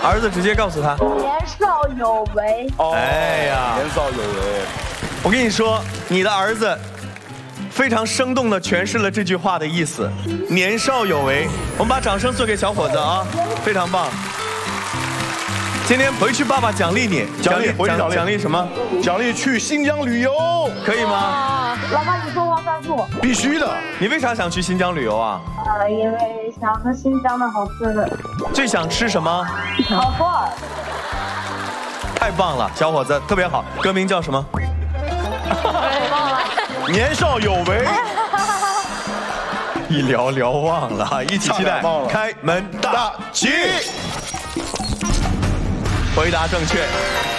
儿子直接告诉他， 年少有为。 哎呀， 年少有为。 我跟你说，你的儿子非常生动地诠释了这句话的意思，年少有为。我们把掌声送给小伙子啊，非常棒。今天回去爸爸奖励你， 奖励什么？ 奖励去新疆旅游， 可以吗？ 老爸，你说话算数。 必须的。 你为啥想去新疆旅游啊？ 因为想喝新疆的好吃的。 最想吃什么？ 烤串儿。 太棒了，小伙子特别好。歌名叫什么？ 年少有为。 一聊忘了，一起期待。开门大吉。回答正确。